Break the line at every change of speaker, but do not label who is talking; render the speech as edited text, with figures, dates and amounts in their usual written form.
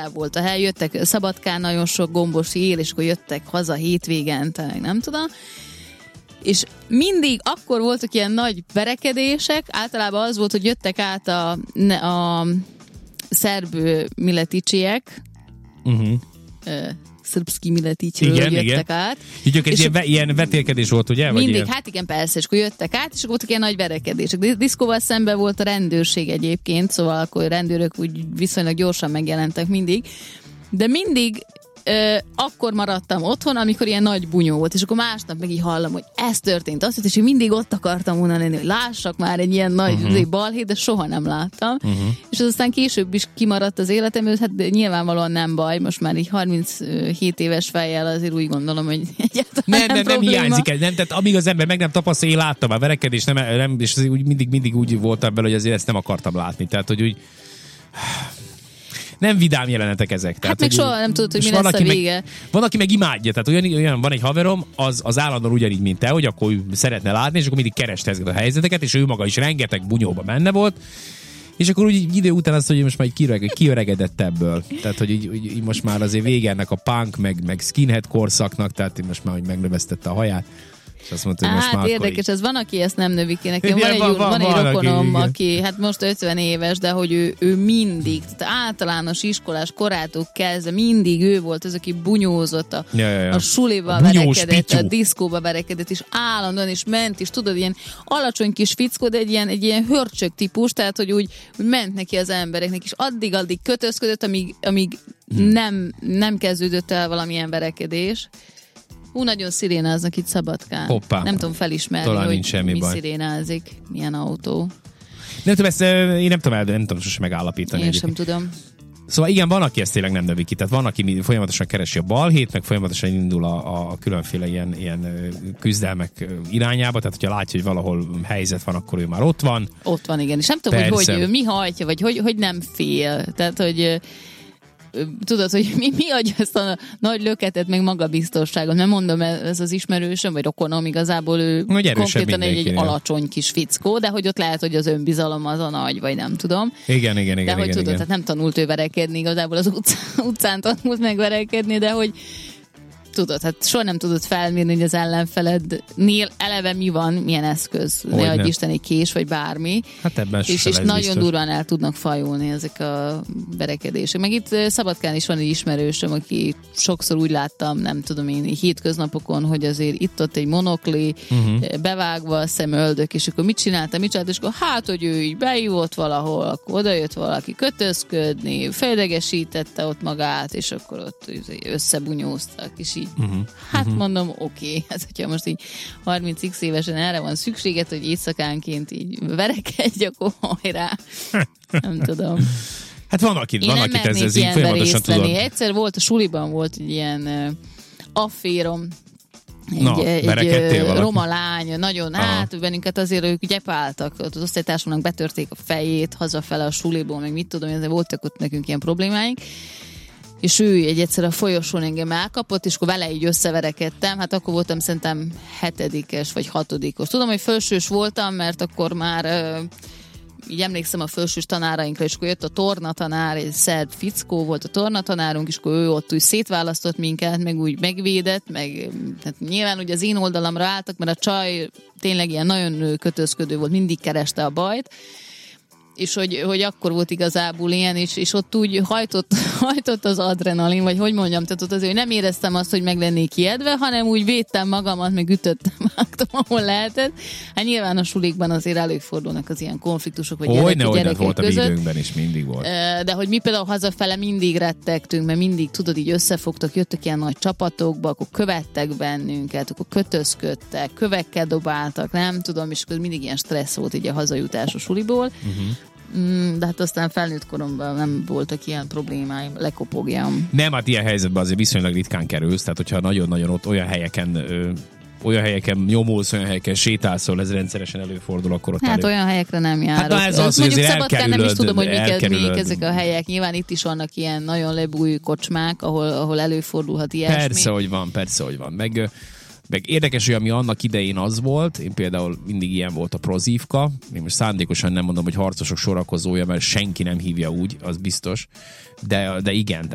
el volt a hely, jöttek Szabadkán nagyon sok gombosi él, és akkor jöttek haza hétvégente, nem tudom. És mindig akkor voltak ilyen nagy verekedések, általában az volt, hogy jöttek át a szerb mileticsiek, szrbszki mileticsiről jöttek át.
Így ilyen vetélkedés volt, ugye?
Mindig,
ilyen?
hát igen, persze, és akkor jöttek át, és akkor voltak ilyen nagy verekedések. Diszkóval szemben volt a rendőrség egyébként, szóval akkor a rendőrök úgy viszonylag gyorsan megjelentek mindig, de mindig akkor maradtam otthon, amikor ilyen nagy bunyó volt, és akkor másnap meg így hallom, hogy ez történt, azt és én mindig ott akartam volna lenni, hogy lássak már egy ilyen nagy balhét, de soha nem láttam. És az aztán később is kimaradt az életemből, hát nyilvánvalóan nem baj, most már így 37 éves fejjel azért úgy gondolom, hogy egyáltalán
nem hiányzik el, nem, tehát amíg az ember meg nem tapasztal, én láttam a verekedés, nem, és úgy mindig úgy voltam bele, hogy azért ezt nem akartam látni, tehát hogy úgy nem vidám jelenetek ezek.
Hát
tehát,
még soha nem tudod, hogy mi lesz a vége.
Van, aki meg imádja, tehát olyan van egy haverom, az állandóan ugyanígy, mint te, hogy akkor szeretne látni, és akkor mindig kereste ezeket a helyzeteket, és ő maga is rengeteg bunyóba benne volt, és akkor úgy idő után azt, hogy most már kiöregedett ebből. Tehát, hogy így most már azért vége ennek a punk, meg skinhead korszaknak, tehát most már hogy megnövesztette a haját. És azt mondta, hogy most már
érdekes, ez van, aki ezt nem növi ki. Nekem van egy rokonom, aki hát most 50 éves, de hogy ő mindig, tehát általános iskolás korától kezdve mindig ő volt az, aki bunyózott a suliba verekedett, a diszkóba verekedett, és állandóan is ment, és tudod, ilyen alacsony kis fickó, de egy ilyen hörcsög típus, tehát hogy úgy ment neki az embereknek, és addig kötözködött, amíg nem kezdődött el valamilyen verekedés. Nagyon szirénáznak itt Szabadkán.
Hoppá.
Nem tudom felismerni, hogy mi szirénázik, milyen autó.
Nem tudom, ezt én nem tudom sosem megállapítani.
Én sem tudom.
Szóval igen, van, aki ezt tényleg nem növi ki. Tehát van, aki folyamatosan keresi a balhét, meg folyamatosan indul a különféle ilyen küzdelmek irányába. Tehát, hogyha látja, hogy valahol helyzet van, akkor ő már ott van.
Ott van, igen. És nem tudom, hogy mi hajtja, vagy hogy nem fél. Tehát, hogy tudod, hogy mi adja ezt a nagy löketet, meg magabiztosságot. Nem mondom, ez az ismerősöm, vagy rokonom, igazából ő konkrétan egy alacsony kis fickó, de hogy ott lehet, hogy az önbizalom az a nagy, vagy nem tudom.
Igen.
De hogy tudod, tehát nem tanult ő verekedni, igazából az utcán tanult meg verekedni, de hogy tudod, hát soha nem tudod felmérni, hogy az ellenfelednél eleve mi van, milyen eszköz. Ne adj Isten, egy kés, vagy bármi.
Hát ebben
és nagyon durván el tudnak fajulni ezek a verekedések. Meg itt Szabadkán is van egy ismerősöm, aki sokszor úgy láttam, nem tudom én, hétköznapokon, hogy azért itt-ott egy monokli, bevágva a szemöldök, és akkor mit csináltam, és akkor hogy ő így beívott valahol, akkor odajött valaki kötözködni, fejlegesítette ott magát, és akkor ott összebunyóztak, és így mondom, oké. Hát, hogyha most így 30x évesen erre van szükséged, hogy éjszakánként így verekedj, akkor hajrá. Nem tudom.
Hát van, akit ez így folyamatosan tudod.
Egyszer volt, a suliban volt egy ilyen afférom, egy roma lány, nagyon bennünket azért ők gyepáltak, az osztálytársunknak betörték a fejét hazafele a suliból, meg mit tudom, ezért voltak ott nekünk ilyen problémáink. És ő egyszer a folyosón engem elkapott, és akkor vele így összeverekedtem. Hát akkor voltam szerintem 7-es vagy 6-os. Tudom, hogy felsős voltam, mert akkor már így emlékszem a felsős tanárainkra, és akkor jött a tornatanár, egy szerb fickó volt a tornatanárunk, és akkor ő ott úgy szétválasztott minket, meg úgy megvédett, meg tehát nyilván ugye az én oldalamra álltak, mert a csaj tényleg ilyen nagyon kötözködő volt, mindig kereste a bajt, és hogy akkor volt igazából ilyen, és ott úgy hajtott az adrenalin, vagy hogy mondjam, tehát ott azért nem éreztem azt, hogy meg lennék ijedve, hanem úgy védtem magamat, meg ütöttem, vágtam, ahol lehetett. Hát nyilván a sulikban azért előfordulnak az ilyen konfliktusok, vagy gyerekek
volt
között.
A időnkben is mindig volt.
De hogy mi például hazafele mindig rettegtünk, mert mindig, tudod, így összefogtak, jöttek ilyen nagy csapatokba, akkor követtek bennünket, akkor kötözködtek, kövekkel dobáltak, nem tudom, és akkor mindig ilyen stressz volt így a hazajutás a suliból. De hát aztán felnőtt koromban nem voltak ilyen problémáim, lekopogjam.
Nem, hát ilyen helyzetben azért viszonylag ritkán kerülsz, tehát hogyha nagyon-nagyon ott olyan helyeken nyomulsz, olyan helyeken sétálsz, ez rendszeresen előfordul, akkor ott
olyan helyekre nem járok.
Hát ez az, hogy azért
Szabadkán nem is tudom, hogy mik ezek a helyek. Nyilván itt is vannak ilyen nagyon lebúj kocsmák, ahol előfordulhat ilyesmi.
Persze, hogy van. Meg érdekes, hogy ami annak idején az volt, én például mindig ilyen volt a Prozívka, én most szándékosan nem mondom, hogy harcosok sorakozója, mert senki nem hívja úgy, az biztos, de igen,